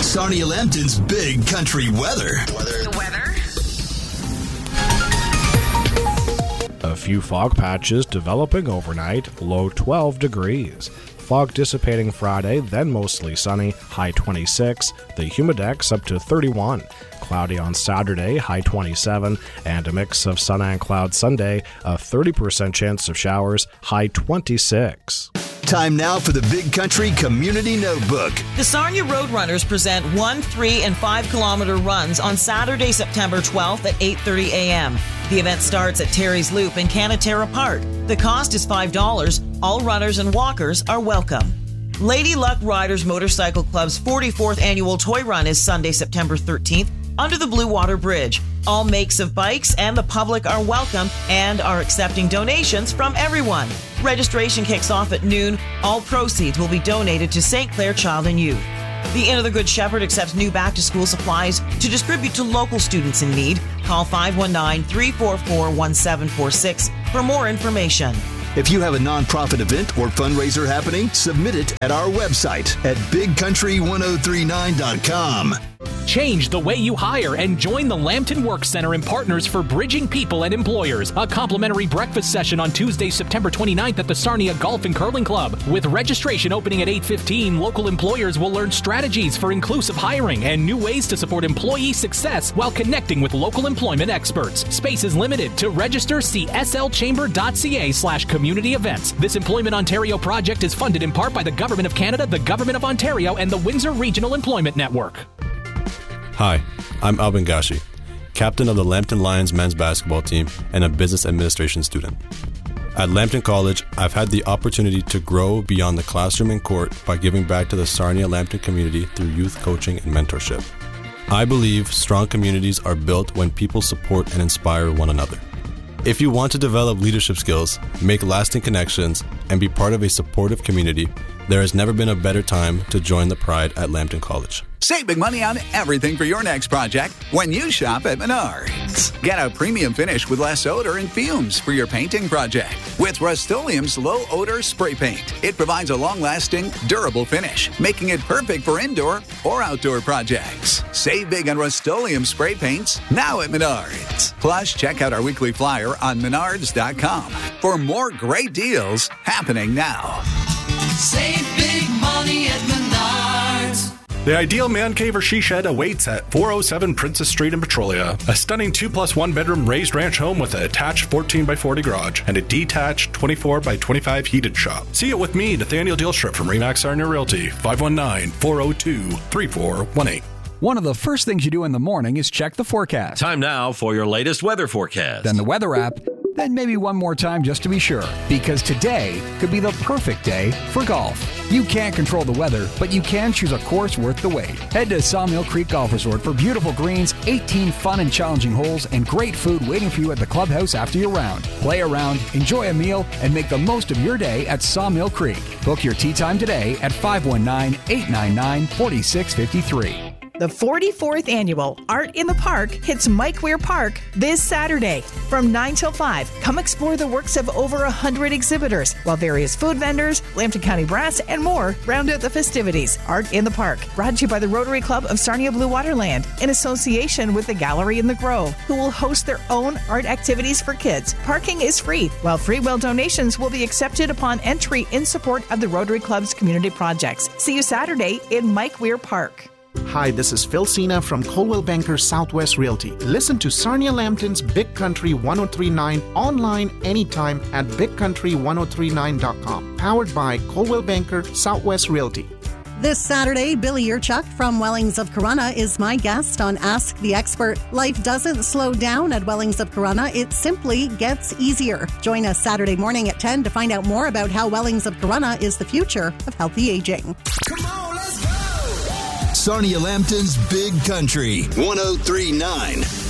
Sarnia Lambton's Big Country Weather. The weather? A few fog patches developing overnight, low 12 degrees. Fog dissipating Friday, then mostly sunny, high 26. The humidex up to 31. Cloudy on Saturday, high 27. And a mix of sun and cloud Sunday, a 30% chance of showers, high 26. Time now for the Big Country Community Notebook. The Sarnia Roadrunners present 1, 3, and 5 kilometer runs on Saturday, September 12th at 8:30 a.m. The event starts at Terry's Loop in Canatera Park. The cost is $5. All runners and walkers are welcome. Lady Luck Riders Motorcycle Club's 44th annual toy run is Sunday, September 13th under the Blue Water Bridge. All makes of bikes and the public are welcome and are accepting donations from everyone. Registration kicks off at noon. All proceeds will be donated to St. Clair Child and Youth. The Inn of the Good Shepherd accepts new back-to-school supplies to distribute to local students in need. Call 519-344-1746 for more information. If you have a nonprofit event or fundraiser happening, submit it at our website at bigcountry1039.com. Change the way you hire and join the Lambton Work Center and Partners for Bridging People and Employers. A complimentary breakfast session on Tuesday, September 29th at the Sarnia Golf and Curling Club. With registration opening at 8:15, local employers will learn strategies for inclusive hiring and new ways to support employee success while connecting with local employment experts. Space is limited. To register, see slchamber.ca/community events. This Employment Ontario project is funded in part by the Government of Canada, the Government of Ontario, and the Windsor Regional Employment Network. Hi, I'm Alvin Gashi, captain of the Lambton Lions men's basketball team and a business administration student. At Lambton College, I've had the opportunity to grow beyond the classroom and court by giving back to the Sarnia Lambton community through youth coaching and mentorship. I believe strong communities are built when people support and inspire one another. If you want to develop leadership skills, make lasting connections, and be part of a supportive community, there has never been a better time to join the Pride at Lambton College. Save big money on everything for your next project when you shop at Menards. Get a premium finish with less odor and fumes for your painting project with Rust-Oleum's low odor spray paint. It provides a long-lasting, durable finish, making it perfect for indoor or outdoor projects. Save big on Rust-Oleum spray paints now at Menards. Plus, check out our weekly flyer on menards.com for more great deals happening now. Save big money at Menards. The ideal man cave or she shed awaits at 407 Princess Street in Petrolia. A stunning 2+1 bedroom raised ranch home with an attached 14x40 garage and a detached 24x25 heated shop. See it with me, Nathaniel Dielstrup from Remax Sarnia Realty, 519-402-3418. One of the first things you do in the morning is check the forecast. Time now for your latest weather forecast. Then the weather app. Then maybe one more time just to be sure, because today could be the perfect day for golf. You can't control the weather, but you can choose a course worth the wait. Head to Sawmill Creek Golf Resort for beautiful greens, 18 fun and challenging holes, and great food waiting for you at the clubhouse after your round. Play around, enjoy a meal, and make the most of your day at Sawmill Creek. Book your tee time today at 519-899-4653. The 44th annual Art in the Park hits Mike Weir Park this Saturday from 9 till 5. Come explore the works of over 100 exhibitors, while various food vendors, Lambton County Brass, and more round out the festivities. Art in the Park, brought to you by the Rotary Club of Sarnia Blue Waterland in association with the Gallery in the Grove, who will host their own art activities for kids. Parking is free, while free will donations will be accepted upon entry in support of the Rotary Club's community projects. See you Saturday in Mike Weir Park. Hi, this is Phil Cena from Coldwell Banker Southwest Realty. Listen to Sarnia Lambton's Big Country 1039 online anytime at bigcountry1039.com. Powered by Coldwell Banker Southwest Realty. This Saturday, Billy Urchuk from Wellings of Corunna is my guest on Ask the Expert. Life doesn't slow down at Wellings of Corunna, it simply gets easier. Join us Saturday morning at 10 to find out more about how Wellings of Corunna is the future of healthy aging. Come on, let's go! Sarnia Lambton's Big Country 1039.